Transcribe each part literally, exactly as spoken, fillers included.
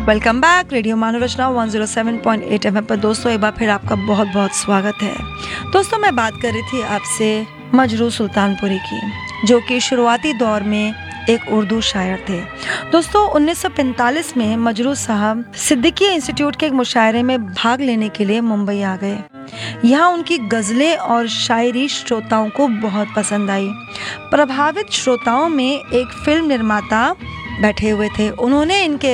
Welcome back radio मानव रचना एक सौ सात पॉइंट आठ एफएम पर। दोस्तों एक बार फिर आपका बहुत बहुत स्वागत है। दोस्तों मैं बात कर रही थी आपसे मजरू सुल्तानपुरी की, जो कि शुरुआती दौर में एक उर्दू शायर थे। दोस्तों उन्नीस सौ पैंतालीस में मजरू साहब सिद्दीकी इंस्टीट्यूट के एक मुशायरे में भाग लेने के लिए मुंबई आ गए। यहाँ उनकी गज़लें और शायरी श्रोताओं को बहुत पसंद आई। प्रभावित श्रोताओं में एक फिल्म निर्माता बैठे हुए थे। उन्होंने इनके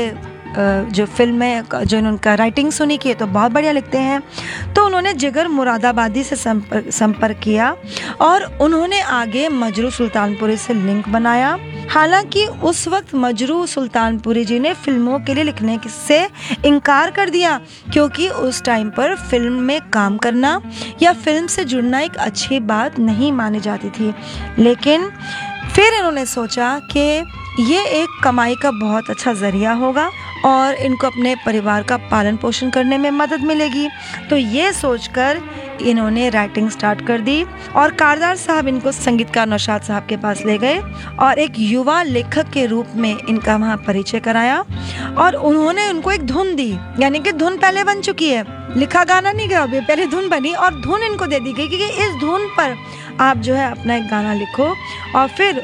जो फिल्म में जो उनका राइटिंग सुनी की तो बहुत बढ़िया लिखते हैं, तो उन्होंने जिगर मुरादाबादी से संपर्क संपर्क किया और उन्होंने आगे मजरू सुल्तानपुरी से लिंक बनाया। हालांकि उस वक्त मजरू सुल्तानपुरी जी ने फिल्मों के लिए लिखने से इनकार कर दिया, क्योंकि उस टाइम पर फिल्म में काम करना या फिल्म से जुड़ना एक अच्छी बात नहीं मानी जाती थी। लेकिन फिर इन्होंने सोचा कि ये एक कमाई का बहुत अच्छा जरिया होगा और इनको अपने परिवार का पालन पोषण करने में मदद मिलेगी। तो ये सोचकर इन्होंने राइटिंग स्टार्ट कर दी और कारदार साहब इनको संगीतकार नौशाद साहब के पास ले गए और एक युवा लेखक के रूप में इनका वहाँ परिचय कराया और उन्होंने उनको एक धुन दी, यानी कि धुन पहले बन चुकी है, लिखा गाना नहीं गया, अभी पहले धुन बनी और धुन इनको दे दी गई कि इस धुन पर आप जो है अपना एक गाना लिखो। और फिर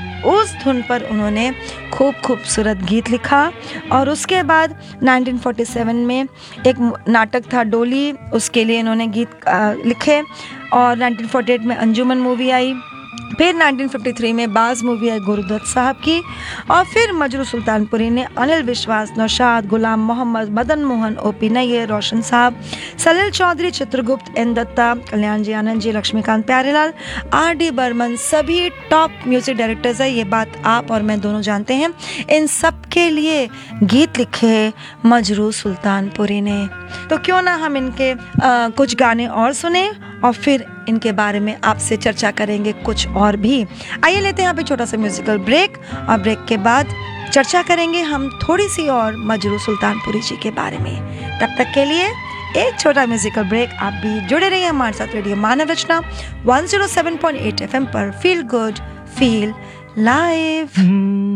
उस धुन पर उन्होंने खूब खूबसूरत गीत लिखा और उसके बाद उन्नीस सौ सैंतालीस में एक नाटक था डोली, उसके लिए इन्होंने गीत लिखे और उन्नीस सौ अड़तालीस में अंजुमन मूवी आई। फिर उन्नीस सौ तिरेपन में बाज मूवी आई गुरुदत्त साहब की। और फिर मजरू सुल्तानपुरी ने अनिल विश्वास, नौशाद, गुलाम मोहम्मद, मदन मोहन, ओपी नैयर, रोशन साहब, सलील चौधरी, चित्रगुप्त, एन दत्ता, कल्याण जी आनंद जी, लक्ष्मीकांत प्यारेलाल, आर डी बर्मन, सभी टॉप म्यूजिक डायरेक्टर्स है, ये बात आप और मैं दोनों जानते हैं। इन सब के लिए गीत लिखे मजरू सुल्तानपुरी ने। तो क्यों ना हम इनके आ, कुछ गाने और सुने और फिर इनके बारे में आपसे चर्चा करेंगे कुछ और भी। आइए लेते हैं यहाँ पे छोटा सा म्यूजिकल ब्रेक और ब्रेक के बाद चर्चा करेंगे हम थोड़ी सी और मजरू सुल्तानपुरी जी के बारे में। तब तक के लिए एक छोटा म्यूजिकल ब्रेक। आप भी जुड़े रहिए हमारे साथ रेडियो मानव रचना एक सौ सात पॉइंट आठ एफएम पर। Feel good feel live.